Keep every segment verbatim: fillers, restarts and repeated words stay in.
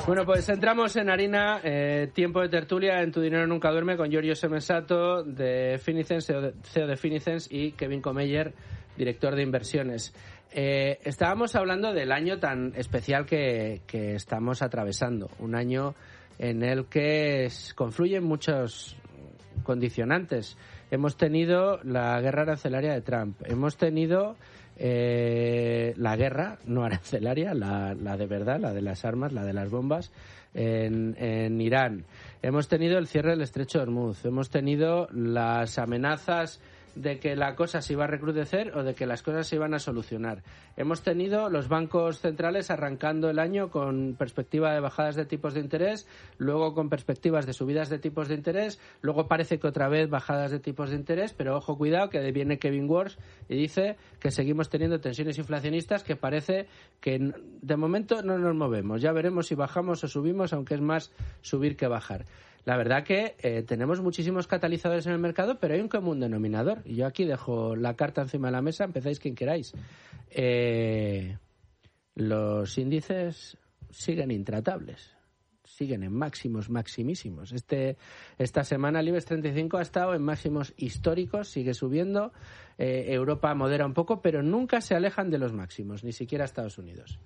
Bueno, pues entramos en harina, eh, tiempo de tertulia en Tu Dinero Nunca Duerme con Giorgio Semensato de Finicens, C E O de, C E O de Finicens, y Kevin Comeyer, director de inversiones. Eh, estábamos hablando del año tan especial que, que estamos atravesando, un año en el que confluyen muchos condicionantes. Hemos tenido la guerra arancelaria de Trump, hemos tenido eh, la guerra no arancelaria, la, la de verdad, la de las armas, la de las bombas en, en Irán, hemos tenido el cierre del estrecho de Hormuz, hemos tenido las amenazas de que la cosa se iba a recrudecer o de que las cosas se iban a solucionar. Hemos tenido los bancos centrales arrancando el año con perspectiva de bajadas de tipos de interés, luego con perspectivas de subidas de tipos de interés, luego parece que otra vez bajadas de tipos de interés, pero ojo, cuidado, que viene Kevin Warsh y dice que seguimos teniendo tensiones inflacionistas, que parece que de momento no nos movemos. Ya veremos si bajamos o subimos, aunque es más subir que bajar. La verdad que eh, tenemos muchísimos catalizadores en el mercado, pero hay un común denominador. Y yo aquí dejo la carta encima de la mesa, empezáis quien queráis. Eh, los índices siguen intratables, siguen en máximos maximísimos. Este, esta semana el IBEX treinta y cinco ha estado en máximos históricos, sigue subiendo. Eh, Europa modera un poco, pero nunca se alejan de los máximos, ni siquiera Estados Unidos.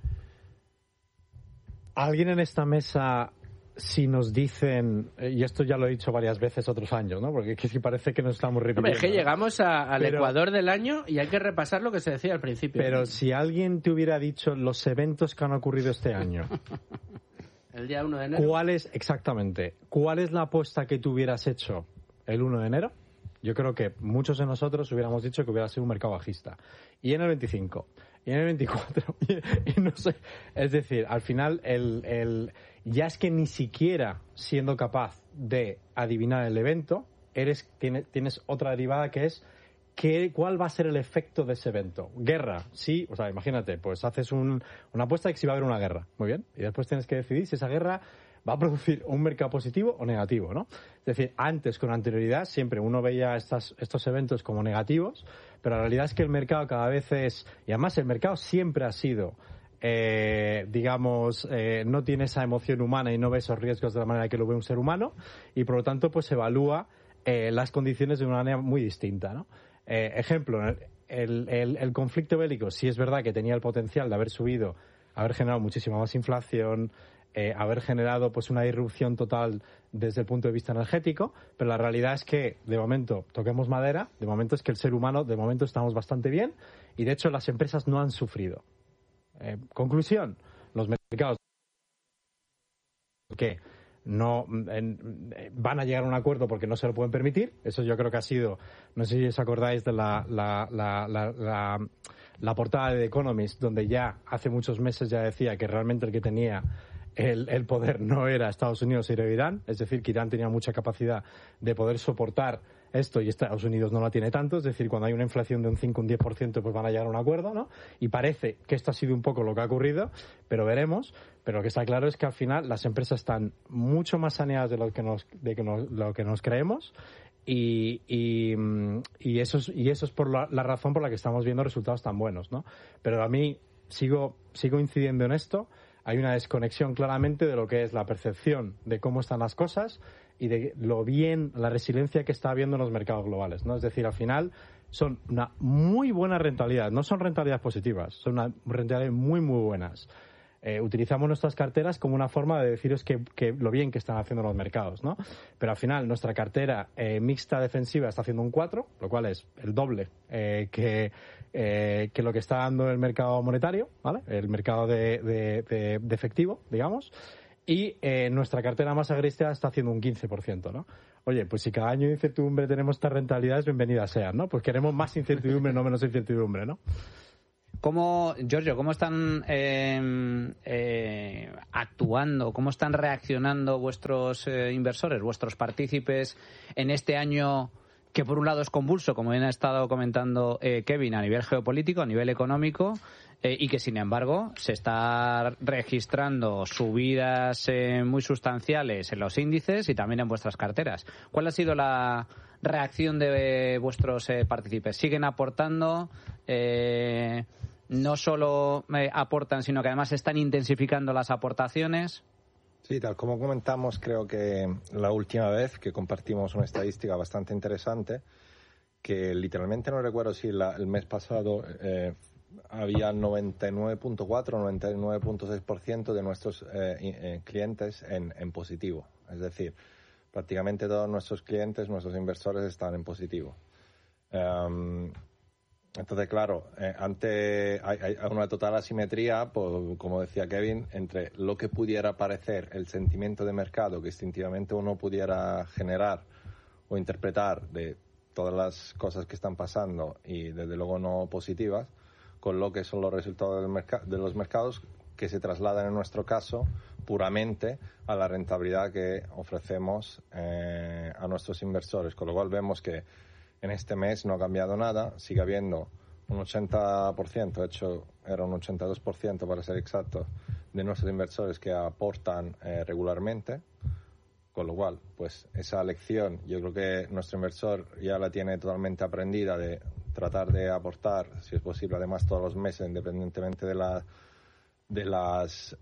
¿Alguien en esta mesa, si nos dicen, y esto ya lo he dicho varias veces otros años, ¿no? Porque es que parece que nos estamos repitiendo. Hombre, es que ¿no? llegamos a, al pero, Ecuador del año y hay que repasar lo que se decía al principio. Pero ¿no? si alguien te hubiera dicho los eventos que han ocurrido este año, el día uno de enero. ¿Cuál es, exactamente, cuál es la apuesta que tú hubieras hecho el uno de enero? Yo creo que muchos de nosotros hubiéramos dicho que hubiera sido un mercado bajista. Y en el veinticinco, y en el veinticuatro, y, y no sé. Es decir, al final, el, el, ya es que ni siquiera siendo capaz de adivinar el evento, eres tiene, tienes otra derivada que es ¿qué, cuál va a ser el efecto de ese evento. Guerra, sí, o sea, imagínate, pues haces un, una apuesta de que sí va a haber una guerra, muy bien, y después tienes que decidir si esa guerra va a producir un mercado positivo o negativo, ¿no? Es decir, antes, con anterioridad, siempre uno veía estas, estos eventos como negativos, pero la realidad es que el mercado cada vez es, y además el mercado siempre ha sido, eh, digamos, eh, no tiene esa emoción humana y no ve esos riesgos de la manera que lo ve un ser humano, y por lo tanto, pues evalúa eh, las condiciones de una manera muy distinta, ¿no? Eh, ejemplo, el, el, el conflicto bélico, sí es verdad que tenía el potencial de haber subido, haber generado muchísima más inflación, Eh, haber generado pues una disrupción total desde el punto de vista energético, pero la realidad es que de momento, toquemos madera, de momento es que el ser humano, de momento estamos bastante bien y de hecho las empresas no han sufrido. Eh, conclusión, los mercados que no en, van a llegar a un acuerdo porque no se lo pueden permitir, eso yo creo que ha sido, no sé si os acordáis de la, la, la, la, la, la portada de The Economist, donde ya hace muchos meses ya decía que realmente el que tenía El, el poder no era Estados Unidos, era Irán, es decir, que Irán tenía mucha capacidad de poder soportar esto y Estados Unidos no la tiene tanto, es decir, cuando hay una inflación de un cinco o un diez por ciento pues van a llegar a un acuerdo, ¿no? Y parece que esto ha sido un poco lo que ha ocurrido, pero veremos, pero lo que está claro es que al final las empresas están mucho más saneadas de lo que nos, de que nos, lo que nos creemos y, y, y, eso es, y eso es por la, la razón por la que estamos viendo resultados tan buenos, ¿no? Pero a mí sigo, sigo incidiendo en esto. Hay una desconexión claramente de lo que es la percepción de cómo están las cosas y de lo bien, la resiliencia que está habiendo en los mercados globales, ¿no? Es decir, al final son una muy buena rentabilidad, no son rentabilidades positivas, son una rentabilidades muy, muy buenas. Eh, utilizamos nuestras carteras como una forma de deciros que, que lo bien que están haciendo los mercados, ¿no? Pero al final nuestra cartera eh, mixta defensiva está haciendo un cuatro, lo cual es el doble eh, que, eh, que lo que está dando el mercado monetario, ¿vale? El mercado de, de, de, de efectivo, digamos. Y eh, nuestra cartera más agresiva está haciendo un quince por ciento, ¿no? Oye, pues si cada año de incertidumbre tenemos estas rentabilidades, bienvenidas sean, ¿no? Pues queremos más incertidumbre, no menos incertidumbre, ¿no? ¿Cómo, Giorgio, cómo están eh, eh, actuando, cómo están reaccionando vuestros eh, inversores, vuestros partícipes en este año que por un lado es convulso, como bien ha estado comentando eh, Kevin, a nivel geopolítico, a nivel económico, eh, y que sin embargo se está registrando subidas eh, muy sustanciales en los índices y también en vuestras carteras? ¿Cuál ha sido la reacción de vuestros eh, partícipes? ¿Siguen aportando? Eh, no solo eh, aportan, sino que además están intensificando las aportaciones. Sí, tal como comentamos, creo que la última vez que compartimos una estadística bastante interesante, que literalmente no recuerdo si la, el mes pasado eh, había noventa y nueve punto cuatro o noventa y nueve punto seis por ciento de nuestros eh, eh, clientes en, en positivo. Es decir, prácticamente todos nuestros clientes, nuestros inversores están en positivo. Um, Entonces, claro, eh, ante hay, hay una total asimetría, pues, como decía Kevin, entre lo que pudiera parecer el sentimiento de mercado que instintivamente uno pudiera generar o interpretar de todas las cosas que están pasando y desde luego no positivas, con lo que son los resultados del merc- de los mercados que se trasladan en nuestro caso puramente a la rentabilidad que ofrecemos eh, a nuestros inversores, con lo cual vemos que en este mes no ha cambiado nada, sigue habiendo un ochenta por ciento, de hecho era un ochenta y dos por ciento para ser exacto, de nuestros inversores que aportan eh, regularmente, con lo cual, pues esa lección yo creo que nuestro inversor ya la tiene totalmente aprendida de tratar de aportar, si es posible, además todos los meses, independientemente de la de las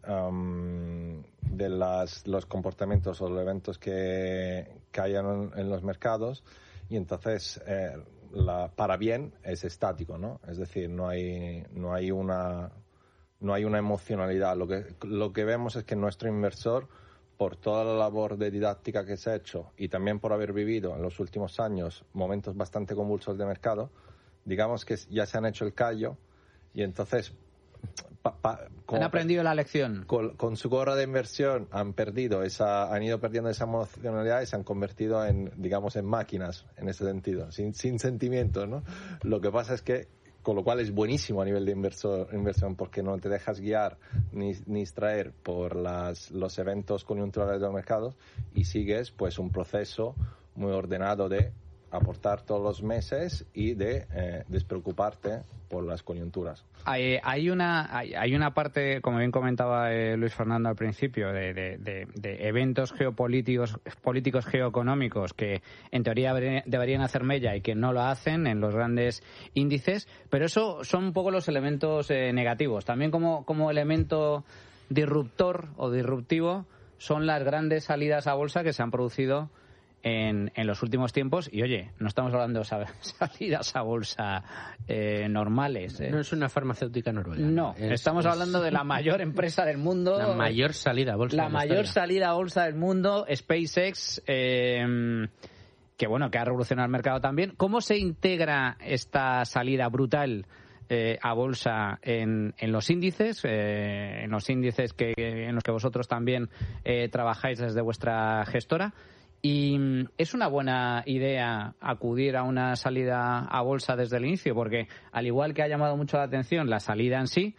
um, de las los comportamientos o los eventos que, que hayan en, en los mercados. Y entonces, eh, la, para bien es estático, ¿no? Es decir, no hay, no hay una, no hay una emocionalidad. Lo que, lo que vemos es que nuestro inversor, por toda la labor de didáctica que se ha hecho y también por haber vivido en los últimos años momentos bastante convulsos de mercado, digamos que ya se han hecho el callo y entonces Pa, pa, han aprendido la lección. Con, con su gorra de inversión han perdido esa, han ido perdiendo esa emocionalidad y se han convertido en, digamos, en máquinas en ese sentido, sin, sin sentimientos, ¿no? Lo que pasa es que, con lo cual es buenísimo a nivel de inversor, inversión porque no te dejas guiar ni, ni distraer por las, los eventos coyunturales de los mercados y sigues pues un proceso muy ordenado de aportar todos los meses y de eh, despreocuparte por las coyunturas. Hay, hay una hay, hay una parte, como bien comentaba eh, Luis Fernando al principio, de, de, de, de eventos geopolíticos políticos geoeconómicos que en teoría deberían hacer mella y que no lo hacen en los grandes índices, pero eso son un poco los elementos eh, negativos. También como, como elemento disruptor o disruptivo son las grandes salidas a bolsa que se han producido En, en los últimos tiempos. Y oye, no estamos hablando de salidas a bolsa eh, normales. Eh. No es una farmacéutica noruega. No, es, estamos es... hablando de la mayor empresa del mundo. La mayor salida a bolsa. La mayor historia. salida a bolsa del mundo, SpaceX, eh, que bueno, que ha revolucionado el mercado también. ¿Cómo se integra esta salida brutal eh, a bolsa en, en los índices, eh, en los índices que, en los que vosotros también eh, trabajáis desde vuestra gestora? ¿Y es una buena idea acudir a una salida a bolsa desde el inicio? Porque al igual que ha llamado mucho la atención la salida en sí,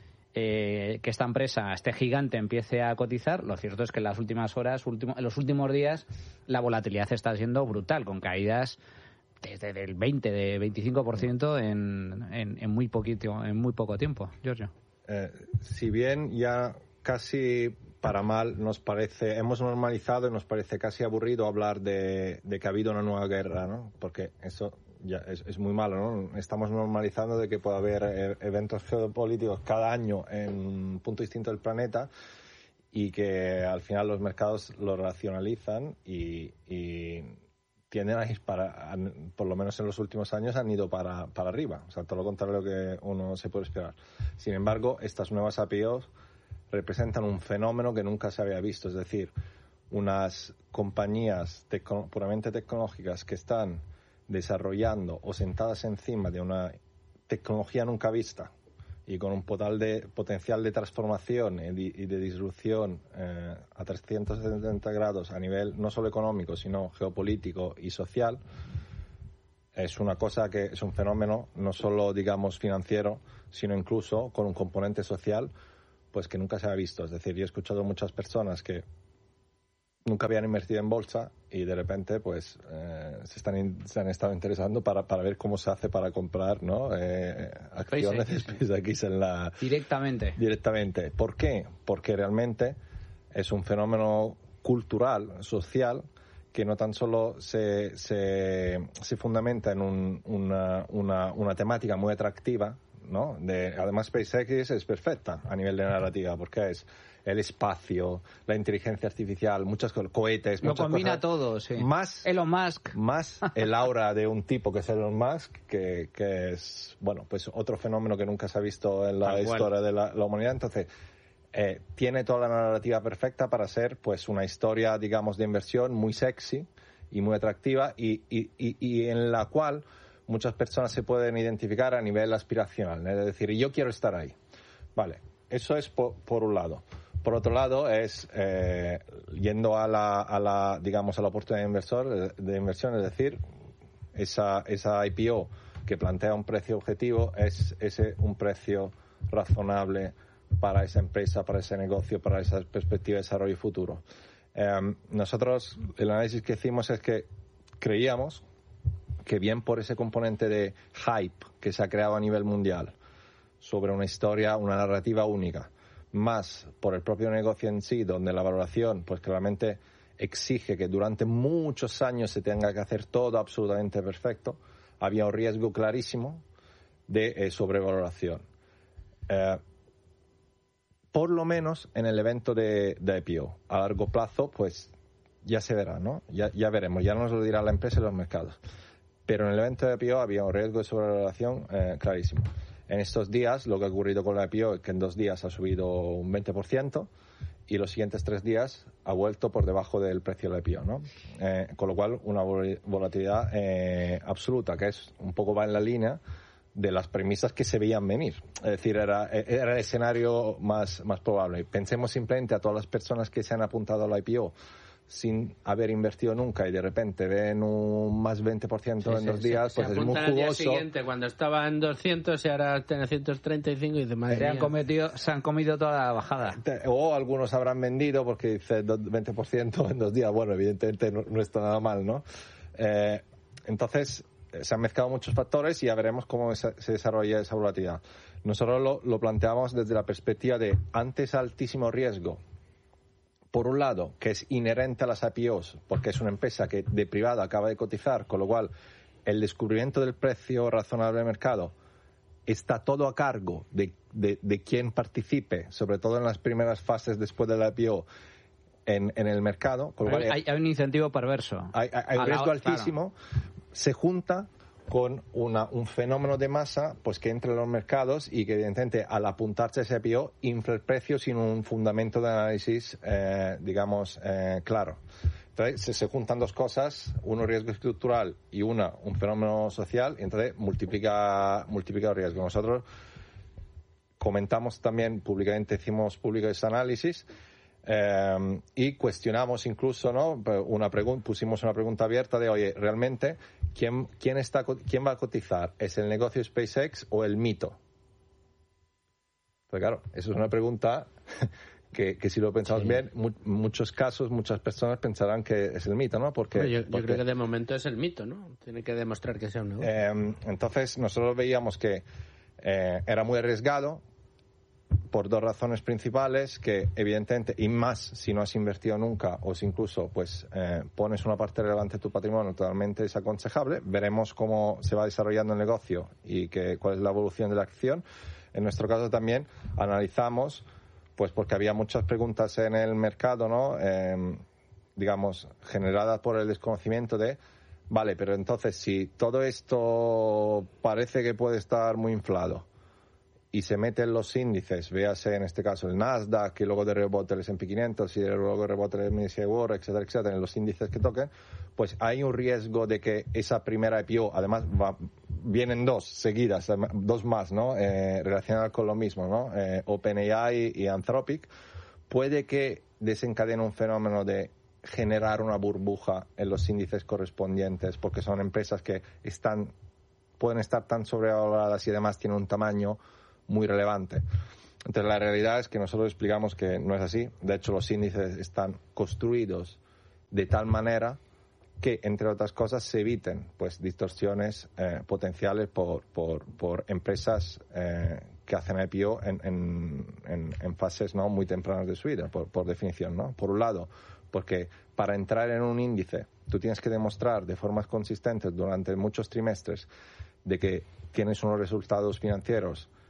eh, que esta empresa, este gigante, empiece a cotizar, lo cierto es que en las últimas horas, último, en los últimos días, la volatilidad está siendo brutal, con caídas desde el veinte, de veinticinco por ciento en, en, en, muy poquito, en muy poco tiempo. Giorgio. Eh, si bien ya casi... para mal nos parece, hemos normalizado y nos parece casi aburrido hablar de, de que ha habido una nueva guerra, ¿no? Porque eso ya es, es muy malo, ¿no? Estamos normalizando de que puede haber eh, eventos geopolíticos cada año en un punto distinto del planeta y que al final los mercados lo racionalizan y, y tienden a ir para, por lo menos en los últimos años han ido para, para arriba, o sea, todo lo contrario de lo que uno se puede esperar. Sin embargo, estas nuevas I P Os representan un fenómeno que nunca se había visto, es decir, unas compañías tecno- puramente tecnológicas que están desarrollando o sentadas encima de una tecnología nunca vista y con un total de, potencial de transformación y de, y de disrupción eh, a trescientos setenta grados a nivel no solo económico, sino geopolítico y social, es una cosa que es un fenómeno no solo, digamos, financiero, sino incluso con un componente social pues que nunca se ha visto. Es decir, yo he escuchado muchas personas que nunca habían invertido en bolsa y de repente pues eh, se están in, se han estado interesando para, para ver cómo se hace para comprar, ¿no? Eh, acciones de SpaceX en la directamente. Directamente. ¿Por qué? Porque realmente es un fenómeno cultural, social, que no tan solo se, se, se fundamenta en un, una, una, una temática muy atractiva ¿no? De, además, SpaceX es perfecta a nivel de narrativa, porque es el espacio, la inteligencia artificial, muchas cosas, cohetes, lo muchas combina cosas. todo, sí. Más Elon Musk. Más el aura de un tipo que es Elon Musk, que, que es, bueno, pues otro fenómeno que nunca se ha visto en la Tal historia cual. de la, la humanidad. Entonces, eh, tiene toda la narrativa perfecta para ser, pues, una historia, digamos, de inversión muy sexy y muy atractiva y, y, y, y en la cual muchas personas se pueden identificar a nivel aspiracional. Es decir, yo quiero estar ahí. Vale, eso es por, por un lado. Por otro lado, es eh, yendo a la, a la, digamos, a la oportunidad de, inversor, de inversión, es decir, esa, esa I P O que plantea un precio objetivo es ese un precio razonable para esa empresa, para ese negocio, para esa perspectiva de desarrollo futuro. Eh, nosotros, el análisis que hicimos es que creíamos que bien por ese componente de hype que se ha creado a nivel mundial sobre una historia, una narrativa única, más por el propio negocio en sí, donde la valoración, pues claramente exige que durante muchos años se tenga que hacer todo absolutamente perfecto, había un riesgo clarísimo de eh, sobrevaloración. Eh, por lo menos en el evento de, de I P O. A largo plazo, pues ya se verá, ¿no? Ya, ya veremos, ya nos lo dirá la empresa y los mercados. Pero en el evento de I P O había un riesgo de sobrevaloración eh, clarísimo. En estos días, lo que ha ocurrido con la I P O es que en dos días ha subido un veinte por ciento y los siguientes tres días ha vuelto por debajo del precio de la I P O, ¿no? Eh, con lo cual, una volatilidad eh, absoluta, que es un poco va en la línea de las premisas que se veían venir. Es decir, era, era el escenario más, más probable. Pensemos simplemente a todas las personas que se han apuntado a la I P O sin haber invertido nunca y de repente ven un más veinte por ciento Sí, en sí, dos días, se, pues se es muy apuntan al día jugoso. siguiente, cuando estaba en doscientos y ahora está en ciento treinta y cinco y dice, madre Se han, mía. cometido, se han comido toda la bajada. O algunos habrán vendido porque dice veinte por ciento en dos días. Bueno, evidentemente no, no está nada mal, ¿no? Eh, entonces, se han mezclado muchos factores y ya veremos cómo se, se desarrolla esa volatilidad. Nosotros lo, lo planteamos desde la perspectiva de antes altísimo riesgo. Por un lado, que es inherente a las I P Os, porque es una empresa que de privada acaba de cotizar, con lo cual el descubrimiento del precio razonable del mercado está todo a cargo de, de, de quien participe, sobre todo en las primeras fases después de la I P O, en, en el mercado. Con lo cual, hay, hay un incentivo perverso. Hay, hay, hay un riesgo altísimo. Claro. Se junta con una, un fenómeno de masa pues que entra en los mercados y que evidentemente al apuntarse a ese I P O infla el precio sin un fundamento de análisis eh, digamos eh, claro. Entonces se, se juntan dos cosas, uno riesgo estructural y una un fenómeno social, y entonces multiplica multiplica el riesgo. Nosotros comentamos también públicamente, hicimos público ese análisis Eh, y cuestionamos incluso, ¿no? Una pregunta, pusimos una pregunta abierta de, oye, realmente, ¿quién, quién, está, quién va a cotizar? ¿Es el negocio SpaceX o el mito? Pues claro, eso es una pregunta que, que si lo pensamos sí. bien, mu muchos casos, muchas personas pensarán que es el mito, ¿no? Porque, bueno, yo, yo porque, creo que de momento es el mito, ¿no? Tiene que demostrar que sea un negocio. Eh, entonces, nosotros veíamos que eh, era muy arriesgado, por dos razones principales, que evidentemente, y más si no has invertido nunca o si incluso pues eh, pones una parte relevante de tu patrimonio, totalmente desaconsejable. Veremos cómo se va desarrollando el negocio y que, cuál es la evolución de la acción. En nuestro caso también analizamos, pues porque había muchas preguntas en el mercado, ¿no? Eh, digamos, generadas por el desconocimiento de, vale, pero entonces si todo esto parece que puede estar muy inflado, y se mete en los índices, véase en este caso el Nasdaq, y luego de rebote el S and P quinientos, y luego de rebote el M S C I World, etcétera, etcétera, en los índices que toquen, pues hay un riesgo de que esa primera I P O, además va, vienen dos seguidas, dos más, ¿no? Eh, relacionadas con lo mismo, ¿no? Eh, OpenAI y Anthropic, puede que desencadene un fenómeno de generar una burbuja en los índices correspondientes, porque son empresas que están, pueden estar tan sobrevaloradas y además tienen un tamaño muy relevante. Entonces la realidad es que nosotros explicamos que no es así. De hecho, los índices están construidos de tal manera que, entre otras cosas, se eviten pues distorsiones eh, potenciales por, por, por empresas eh, que hacen I P O en, en, en, en fases no muy tempranas de su vida, por, por definición, ¿no? Por un lado, porque para entrar en un índice tú tienes que demostrar de formas consistentes durante muchos trimestres de que tienes unos resultados financieros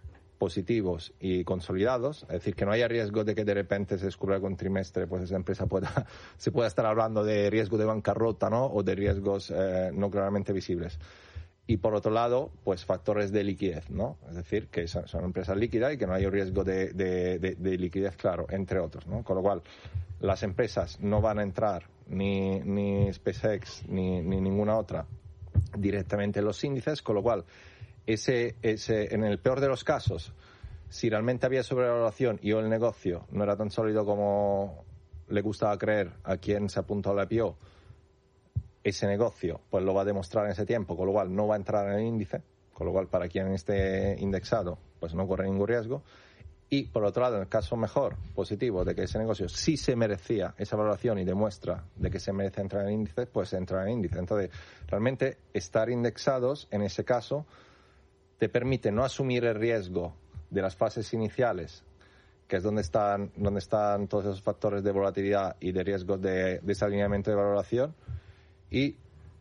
positivos y consolidados, es decir, que no haya riesgo de que de repente se descubra que un trimestre pues esa empresa pueda, se pueda estar hablando de riesgo de bancarrota, ¿no? O de riesgos eh, no claramente visibles. Y por otro lado, pues factores de liquidez, ¿no? Es decir, que son, son empresas líquidas y que no hay riesgo de, de, de, de liquidez, claro, entre otros, ¿no? Con lo cual, las empresas no van a entrar, ni, ni SpaceX, ni, ni ninguna otra, directamente en los índices, con lo cual, ese, ese, en el peor de los casos, si realmente había sobrevaloración y o el negocio no era tan sólido como le gustaba creer a quien se apuntó a la I P O, ese negocio pues lo va a demostrar en ese tiempo, con lo cual no va a entrar en el índice, con lo cual para quien esté indexado pues no corre ningún riesgo. Y por otro lado, en el caso mejor, positivo, de que ese negocio sí se merecía esa valoración y demuestra de que se merece entrar en el índice, pues entra en el índice. Entonces, realmente estar indexados en ese caso te permite no asumir el riesgo de las fases iniciales, que es donde están, donde están todos esos factores de volatilidad y de riesgos de desalineamiento de valoración, y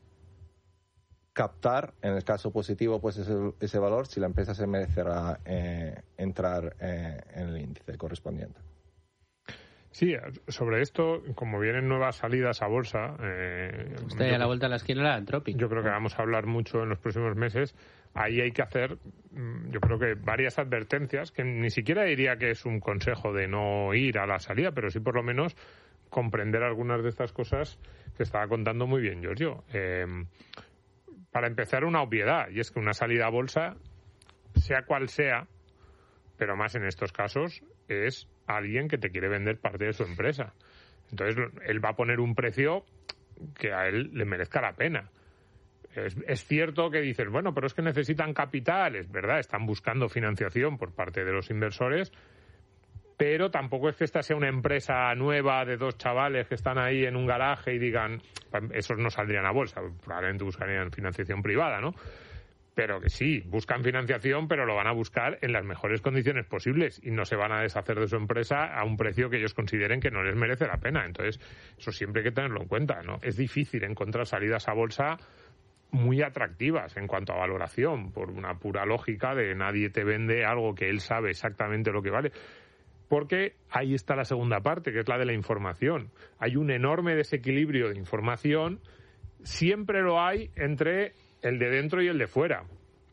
captar, en el caso positivo, pues ese, ese valor si la empresa se merecerá eh, entrar eh, en el índice correspondiente. Sí, sobre esto, como vienen nuevas salidas a bolsa... Eh, Está ya a la vuelta de la esquina la Anthropic. Yo creo que vamos a hablar mucho en los próximos meses. Ahí hay que hacer, yo creo que varias advertencias, que ni siquiera diría que es un consejo de no ir a la salida, pero sí por lo menos comprender algunas de estas cosas que estaba contando muy bien Giorgio. Eh, para empezar, una obviedad, y es que una salida a bolsa, sea cual sea, pero más en estos casos, es alguien que te quiere vender parte de su empresa. Entonces, él va a poner un precio que a él le merezca la pena. Es, es cierto que dices, bueno, pero es que necesitan capital, es verdad, están buscando financiación por parte de los inversores, pero tampoco es que esta sea una empresa nueva de dos chavales que están ahí en un garaje y digan, esos no saldrían a bolsa, probablemente buscarían financiación privada, ¿no? Pero que sí, buscan financiación, pero lo van a buscar en las mejores condiciones posibles y no se van a deshacer de su empresa a un precio que ellos consideren que no les merece la pena. Entonces, eso siempre hay que tenerlo en cuenta, ¿no? Es difícil encontrar salidas a bolsa muy atractivas en cuanto a valoración, por una pura lógica de nadie te vende algo que él sabe exactamente lo que vale. Porque ahí está la segunda parte, que es la de la información. Hay un enorme desequilibrio de información, siempre lo hay entre el de dentro y el de fuera.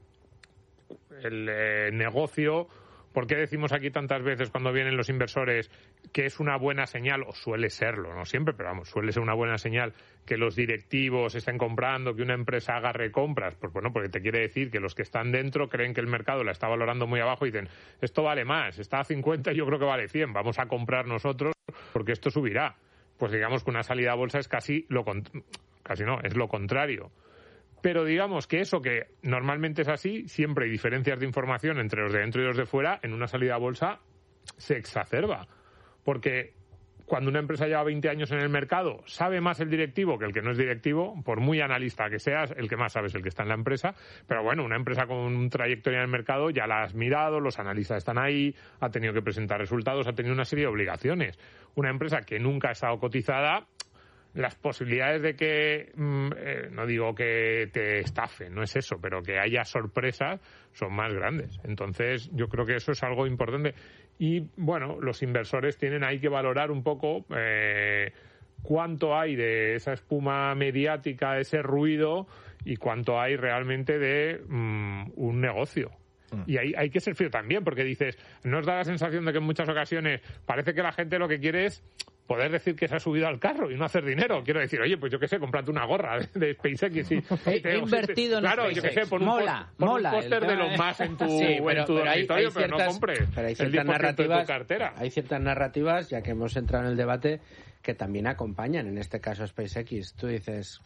El eh, negocio, ¿por qué decimos aquí tantas veces cuando vienen los inversores que es una buena señal, o suele serlo, no siempre, pero vamos, suele ser una buena señal que los directivos estén comprando, que una empresa haga recompras? Pues bueno, porque te quiere decir que los que están dentro creen que el mercado la está valorando muy abajo y dicen, esto vale más, está a cincuenta y yo creo que vale cien, vamos a comprar nosotros porque esto subirá. Pues digamos que una salida a bolsa es casi lo casi no, es lo contrario. Pero digamos que eso que normalmente es así, siempre hay diferencias de información entre los de dentro y los de fuera, en una salida a bolsa se exacerba. Porque cuando una empresa lleva veinte años en el mercado, sabe más el directivo que el que no es directivo, por muy analista que seas, el que más sabe es el que está en la empresa. Pero bueno, una empresa con un trayectoria en el mercado ya la has mirado, los analistas están ahí, ha tenido que presentar resultados, ha tenido una serie de obligaciones. Una empresa que nunca ha estado cotizada, las posibilidades de que, eh, no digo que te estafen, no es eso, pero que haya sorpresas son más grandes. Entonces, yo creo que eso es algo importante. Y, bueno, los inversores tienen ahí que valorar un poco eh, cuánto hay de esa espuma mediática, de ese ruido, y cuánto hay realmente de um, un negocio. Y hay, hay que ser frío también, porque dices, ¿no os da la sensación de que en muchas ocasiones parece que la gente lo que quiere es poder decir que se ha subido al carro y no hacer dinero? Quiero decir, oye, pues yo qué sé, cómprate una gorra de, de SpaceX y... He, he invertido en claro, SpaceX. Yo qué sé, pon mola, un, pon mola un póster de los más en tu, sí, pero, en tu pero dormitorio, hay, hay pero ciertas, no compres pero hay el ciertas diez por ciento narrativas, de tu cartera. Hay ciertas narrativas, ya que hemos entrado en el debate, que también acompañan, en este caso, SpaceX. Tú dices...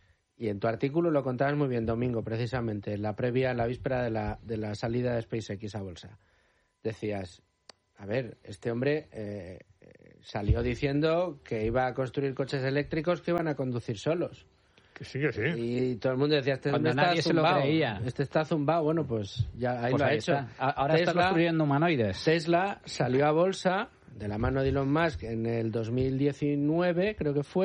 Y en tu artículo lo contabas muy bien, Domingo, precisamente, en la previa, en la víspera de la, de la salida de SpaceX a bolsa. Decías, a ver, este hombre eh, salió diciendo que iba a construir coches eléctricos que iban a conducir solos. Que sí, que sí. Y todo el mundo decía, este Cuando está nadie zumbao, se lo creía. Este está zumbado. Bueno, pues ya ahí Pues lo ahí ha hecho. está. Ahora Tesla, está construyendo humanoides. Tesla salió a bolsa de la mano de Elon Musk en el dos mil diecinueve, creo que fue.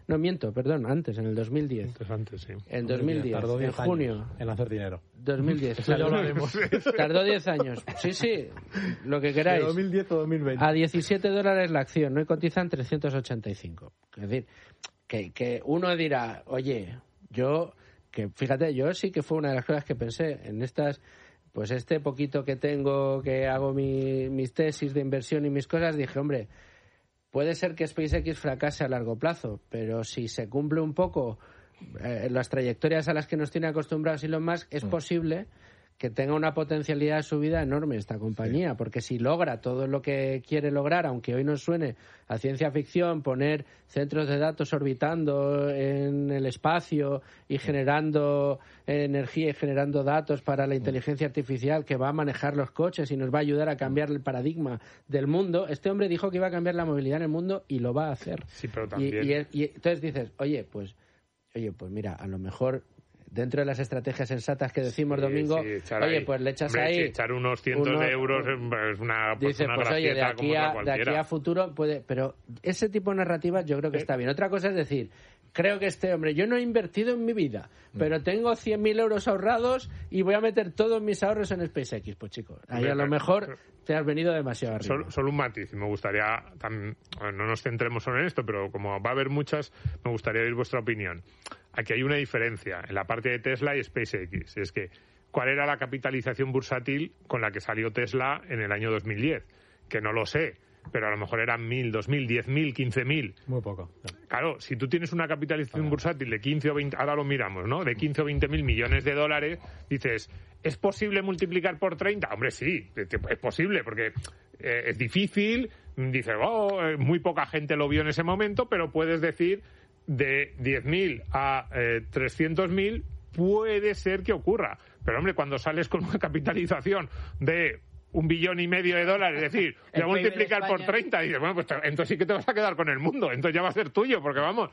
No, miento, perdón, antes, en el dos mil diez. Antes, antes, sí. En dos mil diez, Tardó en junio. años en hacer dinero. dos mil diez. Eso ya Tardó, hablaremos. tardó diez años. Sí, sí, lo que queráis. De dos mil diez o dos mil veinte. A diecisiete dólares la acción, no, y cotizan trescientos ochenta y cinco. Es decir, que, que uno dirá, oye, yo, que fíjate, yo sí que fue una de las cosas que pensé en estas, pues este poquito que tengo, que hago mi, mis tesis de inversión y mis cosas, dije, hombre, puede ser que SpaceX fracase a largo plazo, pero si se cumple un poco eh, las trayectorias a las que nos tiene acostumbrados Elon Musk, es mm. posible que tenga una potencialidad de subida enorme esta compañía, sí. porque si logra todo lo que quiere lograr, aunque hoy nos suene a ciencia ficción, poner centros de datos orbitando en el espacio y generando energía y generando datos para la inteligencia artificial que va a manejar los coches y nos va a ayudar a cambiar el paradigma del mundo, este hombre dijo que iba a cambiar la movilidad en el mundo y lo va a hacer. Sí, pero también... y, y, y entonces dices, oye, pues, oye, pues mira, a lo mejor... dentro de las estrategias sensatas que decimos, sí, Domingo, sí, oye, ahí. pues le echas Hombre, ahí... Si echar unos cientos uno, de euros es una, pues dice, una pues oye, de aquí, a, de aquí a futuro puede... Pero ese tipo de narrativa yo creo que ¿Eh? está bien. Otra cosa es decir, creo que este hombre, yo no he invertido en mi vida, pero tengo cien mil euros ahorrados y voy a meter todos mis ahorros en SpaceX. Pues chicos, ahí a lo mejor te has venido demasiado arriba. Solo, solo un matiz, y me gustaría, también, no nos centremos solo en esto, pero como va a haber muchas, me gustaría oír vuestra opinión. Aquí hay una diferencia en la parte de Tesla y SpaceX. Es que, ¿cuál era la capitalización bursátil con la que salió Tesla en el año dos mil diez? Que no lo sé, pero a lo mejor eran mil, dos mil, diez mil, quince mil. Muy poco. Claro, si tú tienes una capitalización ah. bursátil de quince o veinte, ahora lo miramos, ¿no? De quince o veinte mil millones de dólares, dices, ¿es posible multiplicar por treinta? Hombre, sí, es posible, porque eh, es difícil. Dices, oh, muy poca gente lo vio en ese momento, pero puedes decir, de diez mil a eh, trescientos mil, puede ser que ocurra. Pero, hombre, cuando sales con una capitalización de un billón y medio de dólares, es decir, voy a multiplicar por treinta, y dices, bueno, pues entonces sí que te vas a quedar con el mundo, entonces ya va a ser tuyo, porque vamos,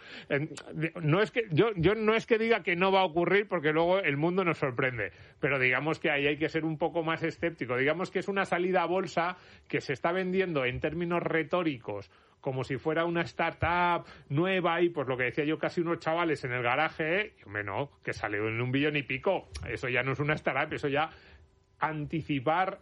no es que yo yo no es que diga que no va a ocurrir, porque luego el mundo nos sorprende, pero digamos que ahí hay que ser un poco más escéptico. Digamos que es una salida a bolsa que se está vendiendo en términos retóricos como si fuera una startup nueva y, pues lo que decía yo, casi unos chavales en el garaje, y hombre, no, que salió en un billón y pico, eso ya no es una startup, eso ya anticipar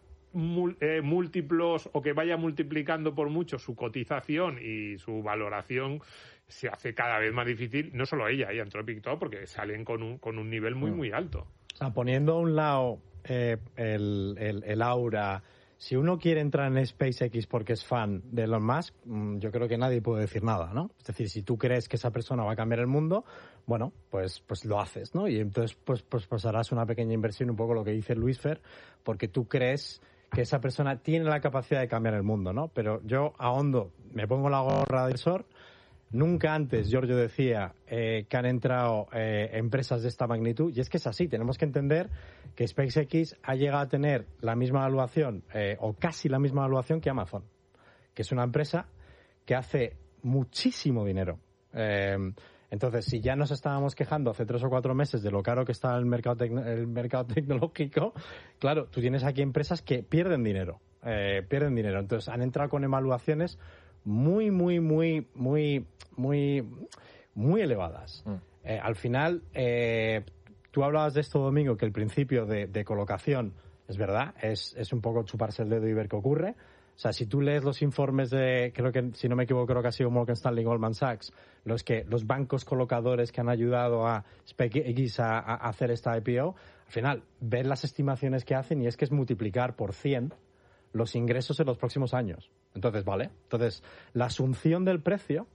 múltiplos o que vaya multiplicando por mucho su cotización y su valoración se hace cada vez más difícil, no solo ella y Anthropic todo, porque salen con un, con un nivel muy, muy alto. O sea, poniendo a un lado eh, el, el, el aura, si uno quiere entrar en SpaceX porque es fan de Elon Musk, yo creo que nadie puede decir nada, ¿no? Es decir, si tú crees que esa persona va a cambiar el mundo, bueno, pues pues lo haces, ¿no? Y entonces pues pues, pues harás una pequeña inversión, un poco lo que dice Luis Fer, porque tú crees que esa persona tiene la capacidad de cambiar el mundo, ¿no? Pero yo ahondo, me pongo la gorra de inversor. Nunca antes, Giorgio decía, eh, que han entrado eh, empresas de esta magnitud, y es que es así. Tenemos que entender que SpaceX ha llegado a tener la misma evaluación, eh, o casi la misma evaluación que Amazon, que es una empresa que hace muchísimo dinero. Eh, Entonces, si ya nos estábamos quejando hace tres o cuatro meses de lo caro que está el mercado, tecno- el mercado tecnológico, claro, tú tienes aquí empresas que pierden dinero, eh, pierden dinero. Entonces, han entrado con evaluaciones muy, muy, muy, muy, muy, muy elevadas. Mm. Eh, al final, eh, tú hablabas de esto, Domingo, que el principio de, de colocación, es verdad, es, es un poco chuparse el dedo y ver qué ocurre. O sea, si tú lees los informes de, creo que, si no me equivoco, creo que ha sido Morgan Stanley y Goldman Sachs, los que, los bancos colocadores que han ayudado a SpaceX a, a hacer esta I P O, al final, ves las estimaciones que hacen y es que es multiplicar por cien los ingresos en los próximos años. Entonces, vale. Entonces, la asunción del precio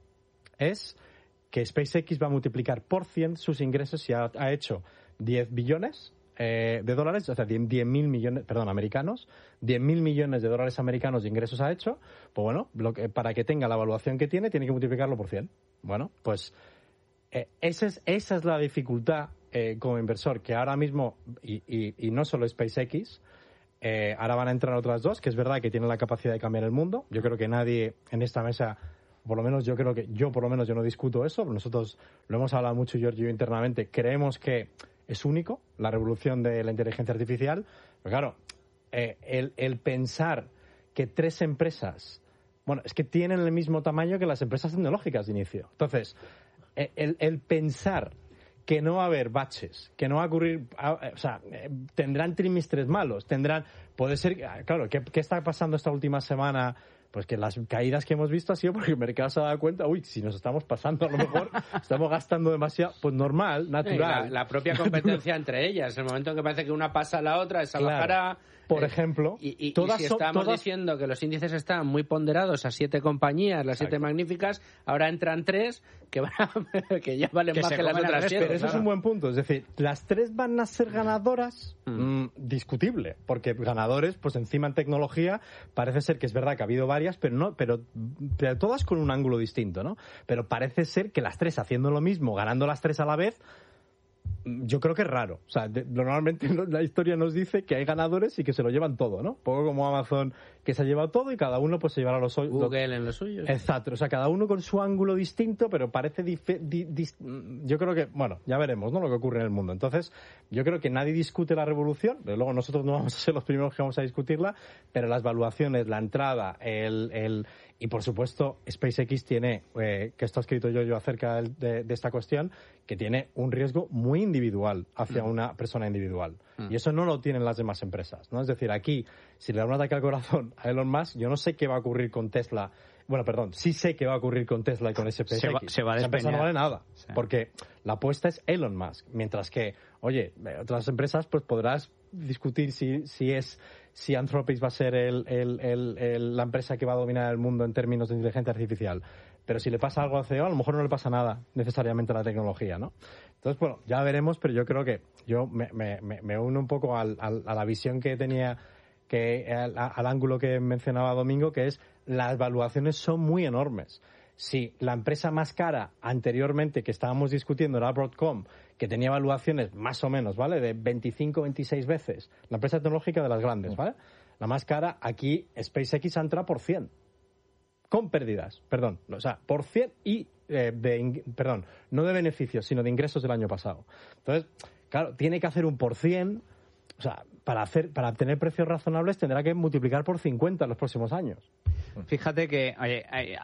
es que SpaceX va a multiplicar por cien sus ingresos si ha, ha hecho diez billones Eh, de dólares, o sea, diez mil millones, perdón, americanos, diez mil millones de dólares americanos de ingresos ha hecho, pues bueno, lo que, para que tenga la evaluación que tiene, tiene que multiplicarlo por cien. Bueno, pues eh, esa, es, esa es la dificultad eh, como inversor, que ahora mismo, y, y, y no solo SpaceX, eh, ahora van a entrar otras dos, que es verdad que tienen la capacidad de cambiar el mundo. Yo creo que nadie en esta mesa, por lo menos yo creo que, yo por lo menos yo no discuto eso, nosotros lo hemos hablado mucho, Giorgio, internamente, creemos que es único, la revolución de la inteligencia artificial. Pero claro, eh, el, el pensar que tres empresas, bueno, es que tienen el mismo tamaño que las empresas tecnológicas de inicio. Entonces, el, el pensar que no va a haber baches, que no va a ocurrir, o sea, tendrán trimestres malos, tendrán, puede ser, claro, ¿qué, qué está pasando esta última semana? Pues que las caídas que hemos visto ha sido porque el mercado se ha dado cuenta, uy, si nos estamos pasando a lo mejor, estamos gastando demasiado, pues normal, natural. Sí, la, la propia competencia entre ellas, el momento en que parece que una pasa a la otra, esa claro. bajará. Por eh, ejemplo, y, y, todas y si estamos todas... diciendo que los índices están muy ponderados a siete compañías, las siete Exacto. magníficas, ahora entran tres que, van a, que ya valen que más que las otras siete. Pero eso claro. es un buen punto, es decir, las tres van a ser ganadoras, mm. Mm, discutible, porque ganadores, pues encima en tecnología, parece ser que es verdad que ha habido varias, pero no, pero, pero todas con un ángulo distinto, ¿no? Pero parece ser que las tres haciendo lo mismo, ganando las tres a la vez, yo creo que es raro. O sea, de, normalmente la historia nos dice que hay ganadores y que se lo llevan todo, ¿no? Un poco como Amazon, que se ha llevado todo y cada uno pues se llevará los suyos. Google lo, en los suyos. Exacto. O sea, cada uno con su ángulo distinto, pero parece... Dife, di, di, yo creo que... Bueno, ya veremos, ¿no? Lo que ocurre en el mundo. Entonces, yo creo que nadie discute la revolución. Desde luego nosotros no vamos a ser los primeros que vamos a discutirla, pero las valuaciones, la entrada, el... el y, por supuesto, SpaceX tiene, eh, que esto ha escrito yo, yo acerca de, de esta cuestión, que tiene un riesgo muy individual hacia mm. una persona individual. Mm. Y eso no lo tienen las demás empresas, ¿no? Es decir, aquí, si le da un ataque al corazón a Elon Musk, yo no sé qué va a ocurrir con Tesla. Bueno, perdón, sí sé qué va a ocurrir con Tesla y con SpaceX. Se va, se va a Esa empresa no vale nada, sí. porque la apuesta es Elon Musk. Mientras que, oye, otras empresas, pues podrás discutir si, si es... si Anthropic va a ser el, el, el, el, la empresa que va a dominar el mundo en términos de inteligencia artificial. Pero si le pasa algo al C E O, a lo mejor no le pasa nada necesariamente a la tecnología, ¿no? Entonces, bueno, ya veremos, pero yo creo que yo me, me, me uno un poco al, al, a la visión que tenía, que al, al ángulo que mencionaba Domingo, que es las valuaciones son muy enormes. Si la empresa más cara anteriormente que estábamos discutiendo era Broadcom, que tenía evaluaciones más o menos, ¿vale? De veinticinco, veintiséis veces. La empresa tecnológica de las grandes, ¿vale? La más cara, aquí SpaceX entra por cien. Con pérdidas, perdón. O sea, por cien y eh, de, perdón, no de beneficios, sino de ingresos del año pasado. Entonces, claro, tiene que hacer un por cien. O sea, para hacer, para obtener precios razonables tendrá que multiplicar por cincuenta en los próximos años. Fíjate que oye,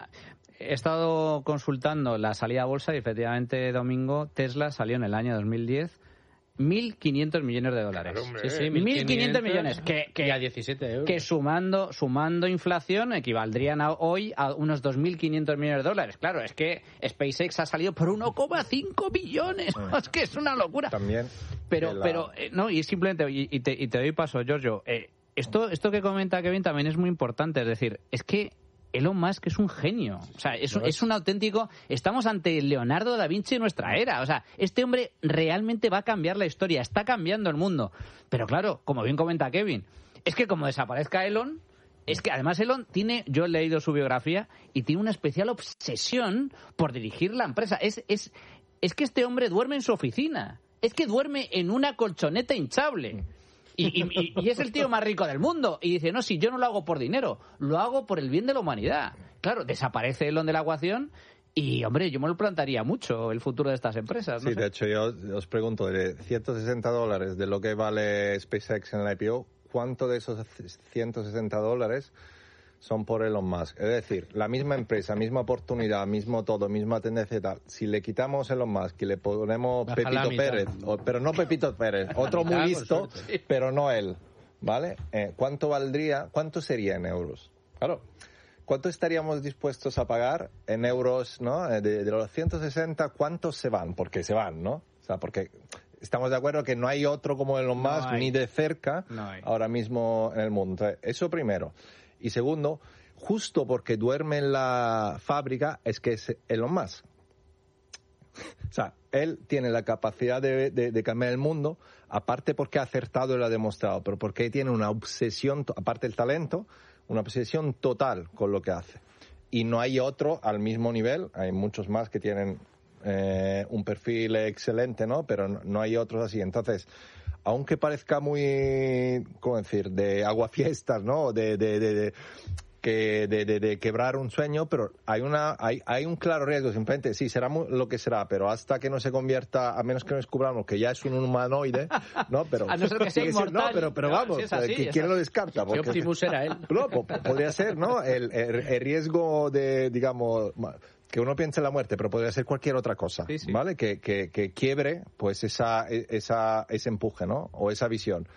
he estado consultando la salida a bolsa y efectivamente, Domingo, Tesla salió en el año dos mil diez mil quinientos millones de dólares. Claro, sí, sí, mil quinientos millones. Que, que, y a diecisiete euros. Que sumando, sumando inflación equivaldrían a, hoy a unos dos mil quinientos millones de dólares. Claro, es que SpaceX ha salido por uno coma cinco billones. Es que es una locura. También. Pero, la... pero eh, no, y simplemente, y, y, te, y te doy paso, Giorgio. Eh, esto, esto que comenta Kevin también es muy importante. Es decir, es que Elon Musk es un genio. O sea, es, es un auténtico... Estamos ante Leonardo da Vinci en nuestra era. O sea, este hombre realmente va a cambiar la historia. Está cambiando el mundo. Pero claro, como bien comenta Kevin, es que como desaparezca Elon... Es que además Elon tiene... Yo he leído su biografía y tiene una especial obsesión por dirigir la empresa. Es, es, es que este hombre duerme en su oficina. Es que duerme en una colchoneta hinchable. Y, y, y es el tío más rico del mundo. Y dice, no, si yo no lo hago por dinero, lo hago por el bien de la humanidad. Claro, desaparece Elon de la ecuación y, hombre, yo me lo plantaría mucho el futuro de estas empresas. ¿no? Sí, sé. de hecho, yo os pregunto, de ciento sesenta dólares de lo que vale SpaceX en el I P O, ¿cuánto de esos ciento sesenta dólares son por Elon Musk? Es decir, la misma empresa, misma oportunidad, mismo todo, misma tendencia y tal. Si le quitamos Elon Musk y le ponemos Baja Pepito Pérez, o, pero no Pepito Pérez, otro muy listo, pero no él, ¿vale? Eh, ¿Cuánto valdría, cuánto sería en euros? Claro. ¿Cuánto estaríamos dispuestos a pagar en euros, ¿no? De, de los ciento sesenta, ¿cuántos se van? Porque se van, ¿no? O sea, porque estamos de acuerdo que no hay otro como Elon Musk, no ni de cerca, no ahora mismo en el mundo. Entonces, eso primero. Y segundo, justo porque duerme en la fábrica es que es Elon Musk. O sea, él tiene la capacidad de, de, de cambiar el mundo, aparte porque ha acertado y lo ha demostrado, pero porque tiene una obsesión, aparte del talento, una obsesión total con lo que hace. Y no hay otro al mismo nivel, hay muchos más que tienen eh, un perfil excelente, ¿no? Pero no, no hay otros así. Entonces, aunque parezca muy, ¿cómo decir?, de aguafiestas, ¿no? De, de, de, de que de, de, de quebrar un sueño, pero hay una hay, hay un claro riesgo, simplemente sí, será muy, lo que será, pero hasta que no se convierta, a menos que no descubramos que ya es un humanoide, ¿no, pero a no ser que sea inmortal, no, pero, pero no, vamos, si es así, ¿quién es así. lo descarta? Porque Optimus era él. No, podría ser, ¿no? El, el, el riesgo de, digamos, que uno piense en la muerte, pero podría ser cualquier otra cosa, sí, sí. ¿vale? Que, que, que quiebre, pues, esa, esa, ese empuje, ¿no? O esa visión.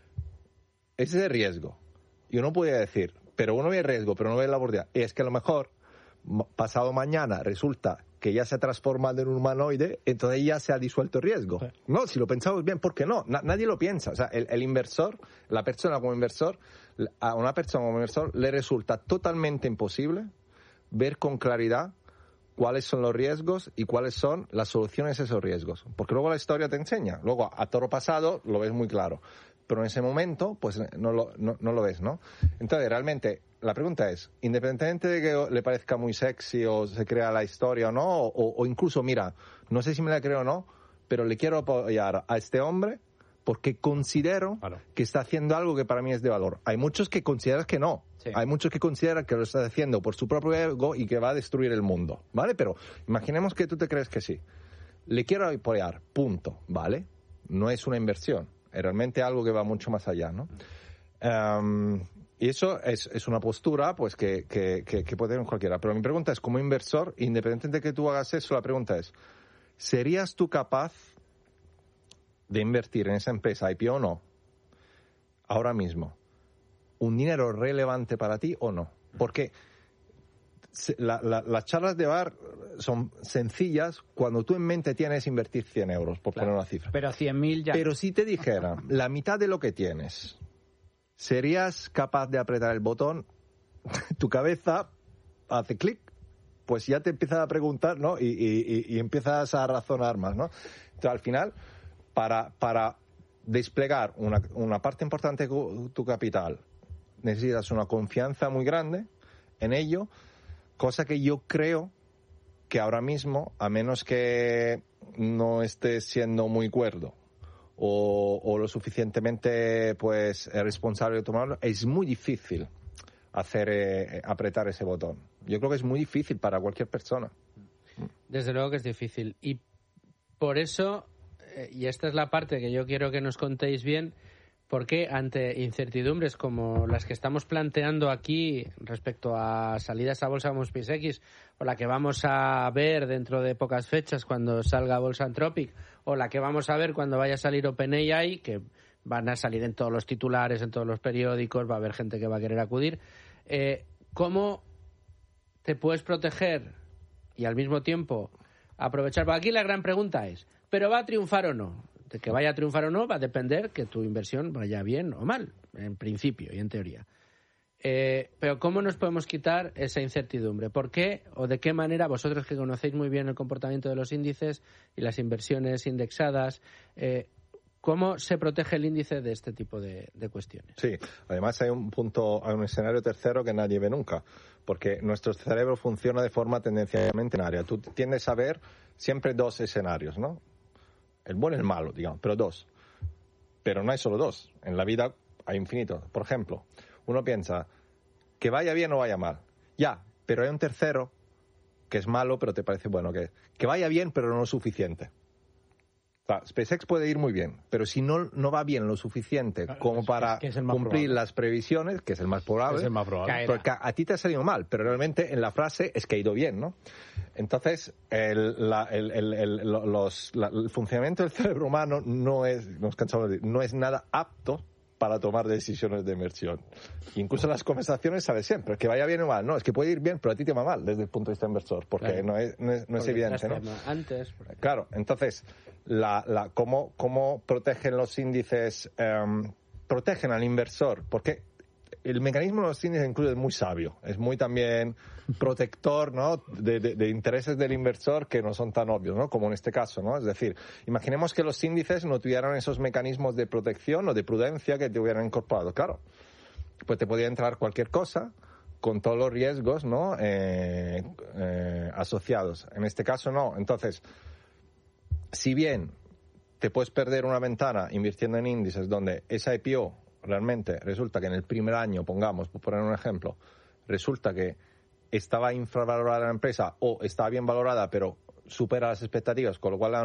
Ese es el riesgo. Y uno podría decir, pero uno ve el riesgo, pero no ve la oportunidad. Y es que a lo mejor, pasado mañana, resulta que ya se ha transformado en un humanoide, entonces ya se ha disuelto el riesgo. Sí. No, si lo pensamos bien, ¿por qué no? Na- nadie lo piensa. O sea, el, el inversor, la persona como inversor, a una persona como inversor le resulta totalmente imposible ver con claridad cuáles son los riesgos y cuáles son las soluciones a esos riesgos. Porque luego la historia te enseña. Luego, a toro pasado, lo ves muy claro. Pero en ese momento, pues no lo, no, no lo ves, ¿no? Entonces, realmente, la pregunta es, independientemente de que le parezca muy sexy o se crea la historia o no, o, o incluso, mira, no sé si me la creo o no, pero le quiero apoyar a este hombre porque considero claro. que está haciendo algo que para mí es de valor. Hay muchos que consideran que no. Sí. Hay muchos que consideran que lo está haciendo por su propio ego y que va a destruir el mundo, ¿vale? Pero imaginemos que tú te crees que sí. Le quiero apoyar, punto, ¿vale? No es una inversión. Es realmente algo que va mucho más allá, ¿no? Um, y eso es, es una postura, pues, que, que, que, que puede tener cualquiera. Pero mi pregunta es, como inversor, independientemente de que tú hagas eso, la pregunta es, ¿serías tú capaz de invertir en esa empresa I P O o no? Ahora mismo. ¿Un dinero relevante para ti o no? Porque la, la, las charlas de bar son sencillas cuando tú en mente tienes invertir cien euros, por claro, poner una cifra. Pero cien mil ya... Pero si te dijera la mitad de lo que tienes, ¿serías capaz de apretar el botón? Tu cabeza hace clic, pues ya te empiezas a preguntar, ¿no? Y, y, y empiezas a razonar más, ¿no? Entonces, al final, para, para desplegar una, una parte importante de tu capital, necesitas una confianza muy grande en ello, cosa que yo creo que ahora mismo, a menos que no estés siendo muy cuerdo o, o lo suficientemente pues responsable de tomarlo, es muy difícil hacer eh, apretar ese botón. Yo creo que es muy difícil para cualquier persona. Desde luego que es difícil. Y por eso, eh, y esta es la parte que yo quiero que nos contéis bien, ¿por qué ante incertidumbres como las que estamos planteando aquí respecto a salidas a bolsa como SpaceX o la que vamos a ver dentro de pocas fechas cuando salga Bolsa Anthropic o la que vamos a ver cuando vaya a salir OpenAI, que van a salir en todos los titulares, en todos los periódicos, va a haber gente que va a querer acudir, eh, ¿cómo te puedes proteger y al mismo tiempo aprovechar? Porque aquí la gran pregunta es, ¿pero va a triunfar o no? De que vaya a triunfar o no va a depender que tu inversión vaya bien o mal, en principio y en teoría. Eh, pero ¿cómo nos podemos quitar esa incertidumbre? ¿Por qué o de qué manera vosotros que conocéis muy bien el comportamiento de los índices y las inversiones indexadas, eh, cómo se protege el índice de este tipo de, de cuestiones? Sí, además hay un punto, hay un escenario tercero que nadie ve nunca, porque nuestro cerebro funciona de forma tendencialmente binaria. Tú tiendes a ver siempre dos escenarios, ¿no? El bueno y el malo, digamos, pero dos. Pero no hay solo dos. En la vida hay infinitos. Por ejemplo, uno piensa que vaya bien o vaya mal. Ya, pero hay un tercero que es malo, pero te parece bueno. Que, que vaya bien, pero no lo suficiente. O sea, SpaceX puede ir muy bien, pero si no, no va bien lo suficiente como para es, es cumplir probable. las previsiones, que es el más probable, es el más probable. porque a, a ti te ha salido mal, pero realmente en la frase es que ha ido bien, ¿no? Entonces, el, la, el, el, el, los, la, el funcionamiento del cerebro humano no es, nos cansamos de decir, no es nada apto para tomar decisiones de inversión. Incluso en las conversaciones sale siempre, que vaya bien o mal. No, es que puede ir bien, pero a ti te va mal desde el punto de vista inversor, porque claro. no es, no es, no es evidente, ¿no? Antes. Claro, entonces, la, la, ¿cómo, cómo protegen los índices? Um, protegen al inversor, porque el mecanismo de los índices incluso es muy sabio, es muy también protector, ¿no? de, de, de intereses del inversor que no son tan obvios, ¿no? Como en este caso, ¿no? Es decir, imaginemos que los índices no tuvieran esos mecanismos de protección o de prudencia que te hubieran incorporado. Claro, pues te podía entrar cualquier cosa con todos los riesgos, ¿no? Eh, eh, asociados. En este caso no. Entonces, si bien te puedes perder una ventana invirtiendo en índices donde esa I P O realmente resulta que en el primer año, pongamos, por poner un ejemplo, resulta que estaba infravalorada la empresa o estaba bien valorada, pero supera las expectativas, con lo cual